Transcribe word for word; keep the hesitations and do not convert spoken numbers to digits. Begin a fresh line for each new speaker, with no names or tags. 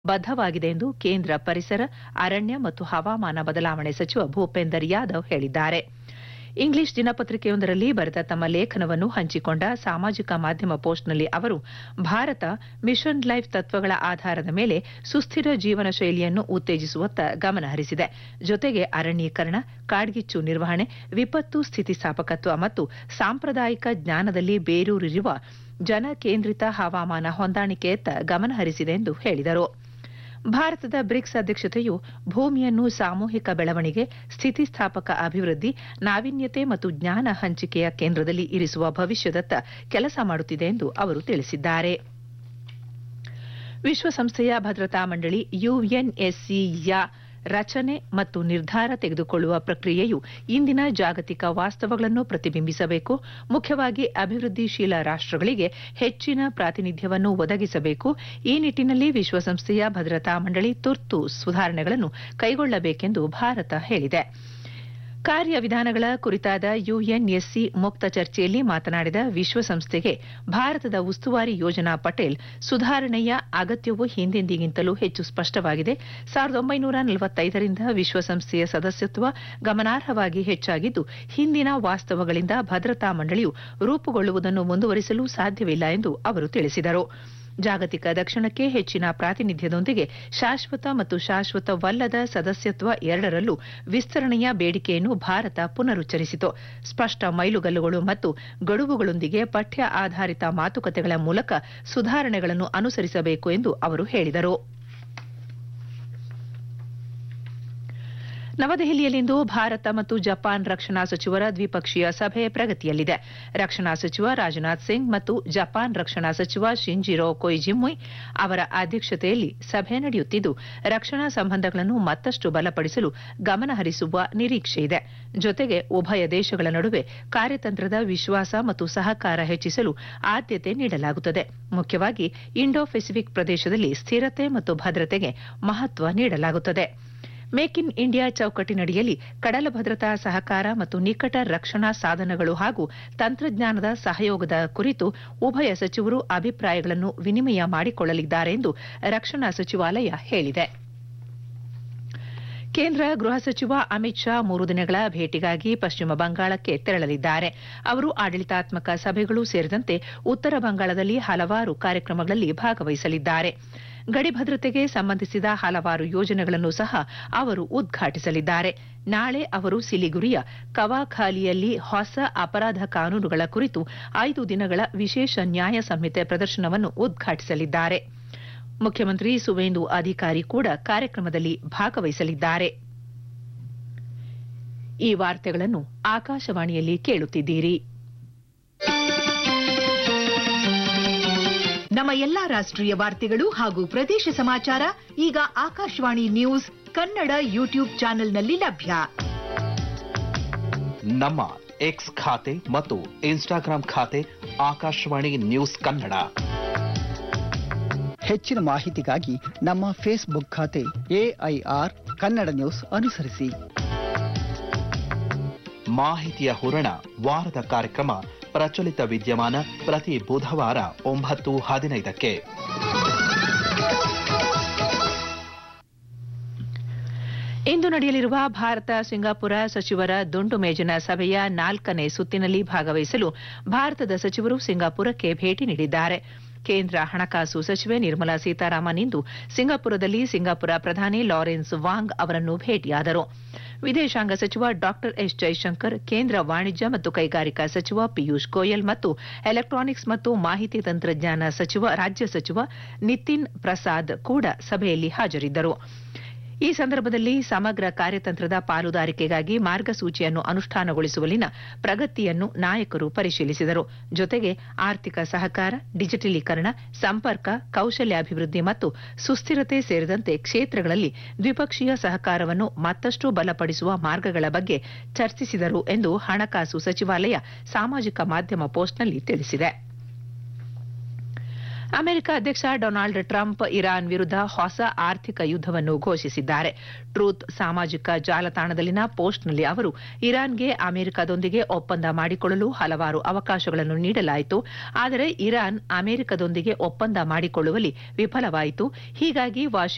ಬದ್ಧವಾಗಿದೆ ಎಂದು ಕೇಂದ್ರ ಪರಿಸರ, ಅರಣ್ಯ ಮತ್ತು ಹವಾಮಾನ ಬದಲಾವಣೆ ಸಚಿವ ಭೂಪೇಂದರ್ ಯಾದವ್ ಹೇಳಿದ್ದಾರೆ. ಇಂಗ್ಲಿಷ್ ದಿನಪತ್ರಿಕೆಯೊಂದರಲ್ಲಿ ಬರೆದ ತಮ್ಮ ಲೇಖನವನ್ನು ಹಂಚಿಕೊಂಡ ಸಾಮಾಜಿಕ ಮಾಧ್ಯಮ ಪೋಸ್ಟ್ನಲ್ಲಿ ಅವರು, ಭಾರತ ಮಿಷನ್ ಲೈಫ್ ತತ್ವಗಳ ಆಧಾರದ ಮೇಲೆ ಸುಸ್ಥಿರ ಜೀವನ ಶೈಲಿಯನ್ನು ಉತ್ತೇಜಿಸುವತ್ತ ಗಮನ ಹರಿಸಿದೆ. ಜೊತೆಗೆ ಅರಣ್ಯೀಕರಣ, ಕಾಡ್ಗಿಚ್ಚು ನಿರ್ವಹಣೆ, ವಿಪತ್ತು ಸ್ಥಿತಿಸ್ಥಾಪಕತ್ವ ಮತ್ತು ಸಾಂಪ್ರದಾಯಿಕ ಜ್ಞಾನದಲ್ಲಿ ಬೇರೂರಿರುವ ಜನಕೇಂದ್ರಿತ ಹವಾಮಾನ ಹೊಂದಾಣಿಕೆಯತ್ತ ಗಮನ ಹರಿಸಿದೆ ಎಂದು ಹೇಳಿದರು. ಭಾರತದ ಬ್ರಿಕ್ಸ್ ಅಧ್ಯಕ್ಷತೆಯು ಭೂಮಿಯನ್ನು ಸಾಮೂಹಿಕ ಬೆಳವಣಿಗೆ, ಸ್ಥಿತಿಸ್ಥಾಪಕ ಅಭಿವೃದ್ಧಿ, ನಾವೀನ್ಯತೆ ಮತ್ತು ಜ್ಞಾನ ಹಂಚಿಕೆಯ ಕೇಂದ್ರದಲ್ಲಿ ಇರಿಸುವ ಭವಿಷ್ಯದತ್ತ ಕೆಲಸ ಮಾಡುತ್ತಿದೆ ಎಂದು ಅವರು ತಿಳಿಸಿದ್ದಾರೆ. ವಿಶ್ವಸಂಸ್ಥೆಯ ಭದ್ರತಾ ಮಂಡಳಿ ಯುಎನ್ಎಸ್ಸಿಯ ರಚನೆ ಮತ್ತು ನಿರ್ಧಾರ ತೆಗೆದುಕೊಳ್ಳುವ ಪ್ರಕ್ರಿಯೆಯು ಇಂದಿನ ಜಾಗತಿಕ ವಾಸ್ತವಗಳನ್ನು ಪ್ರತಿಬಿಂಬಿಸಬೇಕು. ಮುಖ್ಯವಾಗಿ ಅಭಿವೃದ್ಧಿಶೀಲ ರಾಷ್ಟ್ರಗಳಿಗೆ ಹೆಚ್ಚಿನ ಪ್ರಾತಿನಿಧ್ಯವನ್ನು ಒದಗಿಸಬೇಕು. ಈ ನಿಟ್ಟಿನಲ್ಲಿ ವಿಶ್ವಸಂಸ್ಥೆಯ ಭದ್ರತಾ ಮಂಡಳಿ ತುರ್ತು ಸುಧಾರಣೆಗಳನ್ನು ಕೈಗೊಳ್ಳಬೇಕೆಂದು ಭಾರತ ಹೇಳಿದೆ. ಕಾರ್ಯವಿಧಾನಗಳ ಕುರಿತಾದ ಯುಎನ್ಎಸ್ಸಿ ಮುಕ್ತ ಚರ್ಚೆಯಲ್ಲಿ ಮಾತನಾಡಿದ ವಿಶ್ವಸಂಸ್ಥೆಗೆ ಭಾರತದ ಉಸ್ತುವಾರಿ ಯೋಜನಾ ಪಟೇಲ್, ಸುಧಾರಣೆಯ ಅಗತ್ಯವು ಹಿಂದೆಂದಿಗಿಂತಲೂ ಹೆಚ್ಚು ಸ್ಪಷ್ಟವಾಗಿದೆ. ಸಾವಿರದ ಒಂಬೈನೂರ ನಲವತ್ತೈದರಿಂದ ವಿಶ್ವಸಂಸ್ಥೆಯ ಸದಸ್ಯತ್ವ ಗಮನಾರ್ಹವಾಗಿ ಹೆಚ್ಚಾಗಿದ್ದು, ಹಿಂದಿನ ವಾಸ್ತವಗಳಿಂದ ಭದ್ರತಾ ಮಂಡಳಿಯು ರೂಪುಗೊಳ್ಳುವುದನ್ನು ಮುಂದುವರಿಸಲು ಸಾಧ್ಯವಿಲ್ಲ ಎಂದು ಅವರು ತಿಳಿಸಿದರು. ಜಾಗತಿಕ ದಕ್ಷಿಣಕ್ಕೆ ಹೆಚ್ಚಿನ ಪ್ರಾತಿನಿಧ್ಯದೊಂದಿಗೆ ಶಾಶ್ವತ ಮತ್ತು ಶಾಶ್ವತವಲ್ಲದ ಸದಸ್ಯತ್ವ ಎರಡರಲ್ಲೂ ವಿಸ್ತರಣೆಯ ಬೇಡಿಕೆಯನ್ನು ಭಾರತ ಪುನರುಚ್ಚರಿಸಿತು. ಸ್ಪಷ್ಟ ಮೈಲುಗಲ್ಲುಗಳು ಮತ್ತು ಗಡುವುಗಳೊಂದಿಗೆ ಪಠ್ಯ ಆಧಾರಿತ ಮಾತುಕತೆಗಳ ಮೂಲಕ ಸುಧಾರಣೆಗಳನ್ನು ಅನುಸರಿಸಬೇಕು ಎಂದು ಅವರು ಹೇಳಿದರು. ನವದೆಹಲಿಯಲ್ಲಿಂದು ಭಾರತ ಮತ್ತು ಜಪಾನ್ ರಕ್ಷಣಾ ಸಚಿವರ ದ್ವಿಪಕ್ಷೀಯ ಸಭೆ ಪ್ರಗತಿಯಲ್ಲಿದೆ. ರಕ್ಷಣಾ ಸಚಿವ ರಾಜನಾಥ್ ಸಿಂಗ್ ಮತ್ತು ಜಪಾನ್ ರಕ್ಷಣಾ ಸಚಿವ ಶಿಂಜಿರೋ ಕೊಯಿಜಿಮುಯ್ ಅವರ ಅಧ್ಯಕ್ಷತೆಯಲ್ಲಿ ಸಭೆ ನಡೆಯುತ್ತಿದ್ದು, ರಕ್ಷಣಾ ಸಂಬಂಧಗಳನ್ನು ಮತ್ತಷ್ಟು ಬಲಪಡಿಸಲು ಗಮನ ಹರಿಸುವ ನಿರೀಕ್ಷೆಯಿದೆ. ಜೊತೆಗೆ ಉಭಯ ದೇಶಗಳ ನಡುವೆ ಕಾರ್ಯತಂತ್ರದ ವಿಶ್ವಾಸ ಮತ್ತು ಸಹಕಾರ ಹೆಚ್ಚಿಸಲು ಆದ್ಯತೆ ನೀಡಲಾಗುತ್ತದೆ. ಮುಖ್ಯವಾಗಿ ಇಂಡೋ ಪೆಸಿಫಿಕ್ ಪ್ರದೇಶದಲ್ಲಿ ಸ್ಥಿರತೆ ಮತ್ತು ಭದ್ರತೆಗೆ ಮಹತ್ವ ನೀಡಲಾಗುತ್ತದೆ. ಮೇಕ್ ಇನ್ ಇಂಡಿಯಾ ಚೌಕಟ್ಟಿನಡಿಯಲ್ಲಿ ಕಡಲ ಭದ್ರತಾ ಸಹಕಾರ ಮತ್ತು ನಿಕಟ ರಕ್ಷಣಾ ಸಾಧನಗಳು ಹಾಗೂ ತಂತ್ರಜ್ಞಾನದ ಸಹಯೋಗದ ಕುರಿತು ಉಭಯ ಸಚಿವರು ಅಭಿಪ್ರಾಯಗಳನ್ನು ವಿನಿಮಯ ಮಾಡಿಕೊಳ್ಳಲಿದ್ದಾರೆ ಎಂದು ರಕ್ಷಣಾ ಸಚಿವಾಲಯ ಹೇಳಿದೆ. ಕೇಂದ್ರ ಗೃಹ ಸಚಿವ ಅಮಿತ್ ಶಾ ಮೂರು ದಿನಗಳ ಭೇಟಿಗಾಗಿ ಪಶ್ಚಿಮ ಬಂಗಾಳಕ್ಕೆ ತೆರಳಲಿದ್ದಾರೆ. ಅವರು ಆಡಳಿತಾತ್ಮಕ ಸಭೆಗಳು ಸೇರಿದಂತೆ ಉತ್ತರ ಬಂಗಾಳದಲ್ಲಿ ಹಲವಾರು ಕಾರ್ಯಕ್ರಮಗಳಲ್ಲಿ ಭಾಗವಹಿಸಲಿದ್ದಾರೆ. ಗಡಿ ಭದ್ರತೆಗೆ ಸಂಬಂಧಿಸಿದ ಹಲವಾರು ಯೋಜನೆಗಳನ್ನು ಸಹ ಅವರು ಉದ್ಘಾಟಿಸಲಿದ್ದಾರೆ. ನಾಳೆ ಅವರು ಸಿಲಿಗುರಿಯ ಕವಾಖಾಲಿಯಲ್ಲಿ ಹೊಸ ಅಪರಾಧ ಕಾನೂನುಗಳ ಕುರಿತು ಐದು ದಿನಗಳ ವಿಶೇಷ ನ್ಯಾಯ ಸಂಹಿತೆ ಪ್ರದರ್ಶನವನ್ನು ಉದ್ಘಾಟಿಸಲಿದ್ದಾರೆ. ಮುಖ್ಯಮಂತ್ರಿ ಸುವೇಂದು ಅಧಿಕಾರಿ ಕೂಡ ಕಾರ್ಯಕ್ರಮದಲ್ಲಿ ಭಾಗವಹಿಸಲಿದ್ದಾರೆ. ಈ ವಾರ್ತೆಗಳನ್ನು ಆಕಾಶವಾಣಿಯಲ್ಲಿ ಕೇಳುತ್ತಿದ್ದೀರಿ.
ನಮ್ಮ ಎಲ್ಲಾ ರಾಷ್ಟ್ರೀಯ ವಾರ್ತೆಗಳು ಹಾಗೂ ಪ್ರದೇಶ ಸಮಾಚಾರ ಈಗ ಆಕಾಶವಾಣಿ ನ್ಯೂಸ್ ಕನ್ನಡ ಯೂಟ್ಯೂಬ್ ಚಾನೆಲ್ನಲ್ಲಿ ಲಭ್ಯ.
ನಮ್ಮ ಎಕ್ಸ್ ಖಾತೆ ಮತ್ತು ಇನ್ಸ್ಟಾಗ್ರಾಂ ಖಾತೆ ಆಕಾಶವಾಣಿ ನ್ಯೂಸ್ ಕನ್ನಡ.
ಹೆಚ್ಚಿನ ಮಾಹಿತಿಗಾಗಿ ನಮ್ಮ ಫೇಸ್ಬುಕ್ ಖಾತೆ ಎಐಆರ್ ಕನ್ನಡ ನ್ಯೂಸ್ ಅನುಸರಿಸಿ.
ಮಾಹಿತಿಯ ಹೂರಣ ವಾರದ ಕಾರ್ಯಕ್ರಮ ಪ್ರಚಲಿತ ವಿದ್ಯಮಾನ ಪ್ರತಿ ಬುಧವಾರ ಒಂಬತ್ತು ಹದಿನೈದಕ್ಕೆ.
ಇಂದು ನಡೆಯಲಿರುವ ಭಾರತ ಸಿಂಗಾಪುರ ಸಚಿವರ ದುಂಡು ಮೇಜಿನ ಸಭೆಯ ನಾಲ್ಕನೇ ಸುತ್ತಿನಲ್ಲಿ ಭಾಗವಹಿಸಲು ಭಾರತದ ಸಚಿವರು ಸಿಂಗಾಪುರಕ್ಕೆ ಭೇಟಿ ನೀಡಿದ್ದಾರೆ. ಕೇಂದ್ರ ಹಣಕಾಸು ಸಚಿವೆ ನಿರ್ಮಲಾ ಸೀತಾರಾಮನ್ ಇಂದು ಸಿಂಗಾಪುರದಲ್ಲಿ ಸಿಂಗಾಪುರ ಪ್ರಧಾನಿ ಲಾರೆನ್ಸ್ ವಾಂಗ್ ಅವರನ್ನು ಭೇಟಿಯಾದರು. ವಿದೇಶಾಂಗ ಸಚಿವ ಡಾ ಎಸ್ ಜೈಶಂಕರ್, ಕೇಂದ್ರ ವಾಣಿಜ್ಯ ಮತ್ತು ಕೈಗಾರಿಕಾ ಸಚಿವ ಪಿಯೂಷ್ ಗೋಯಲ್ ಮತ್ತು ಎಲೆಕ್ಟ್ರಾನಿಕ್ಸ್ ಮತ್ತು ಮಾಹಿತಿ ತಂತ್ರಜ್ಞಾನ ಸಚಿವ ರಾಜ್ಯ ಸಚಿವ ನಿತಿನ್ ಪ್ರಸಾದ್ ಕೂಡ ಸಭೆಯಲ್ಲಿ ಹಾಜರಿದ್ದರು. ಈ ಸಂದರ್ಭದಲ್ಲಿ ಸಮಗ್ರ ಕಾರ್ಯತಂತ್ರದ ಪಾಲುದಾರಿಕೆಗಾಗಿ ಮಾರ್ಗಸೂಚಿಯನ್ನು ಅನುಷ್ಠಾನಗೊಳಿಸುವಲ್ಲಿನ ಪ್ರಗತಿಯನ್ನು ನಾಯಕರು ಪರಿಶೀಲಿಸಿದರು. ಜೊತೆಗೆ ಆರ್ಥಿಕ ಸಹಕಾರ, ಡಿಜಿಟಲೀಕರಣ, ಸಂಪರ್ಕ, ಕೌಶಲ್ಯಾಭಿವೃದ್ಧಿ ಮತ್ತು ಸುಸ್ಥಿರತೆ ಸೇರಿದಂತೆ ಕ್ಷೇತ್ರಗಳಲ್ಲಿ ದ್ವಿಪಕ್ಷೀಯ ಸಹಕಾರವನ್ನು ಮತ್ತಷ್ಟು ಬಲಪಡಿಸುವ ಮಾರ್ಗಗಳ ಬಗ್ಗೆ ಚರ್ಚಿಸಿದರು ಎಂದು ಹಣಕಾಸು ಸಚಿವಾಲಯ ಸಾಮಾಜಿಕ ಮಾಧ್ಯಮ ಪೋಸ್ಟ್ನಲ್ಲಿ ತಿಳಿಸಿದೆ. ಅಮೆರಿಕ ಅಧ್ಯಕ್ಷ ಡೊನಾಲ್ಡ್ ಟ್ರಂಪ್ ಇರಾನ್ ವಿರುದ್ಧ ಹೊಸ ಆರ್ಥಿಕ ಯುದ್ದವನ್ನು ಘೋಷಿಸಿದ್ದಾರೆ. ಟ್ರೂತ್ ಸಾಮಾಜಿಕ ಜಾಲತಾಣದಲ್ಲಿನ ಪೋಸ್ಟ್ನಲ್ಲಿ ಅವರು, ಇರಾನ್ಗೆ ಅಮೆರಿಕದೊಂದಿಗೆ ಒಪ್ಪಂದ ಮಾಡಿಕೊಳ್ಳಲು ಹಲವಾರು ಅವಕಾಶಗಳನ್ನು ನೀಡಲಾಯಿತು, ಆದರೆ ಇರಾನ್ ಅಮೆರಿಕದೊಂದಿಗೆ ಒಪ್ಪಂದ ಮಾಡಿಕೊಳ್ಳುವಲ್ಲಿ ವಿಫಲವಾಯಿತು. ಹೀಗಾಗಿ ವಾಷಿಂಗ್ಟನ್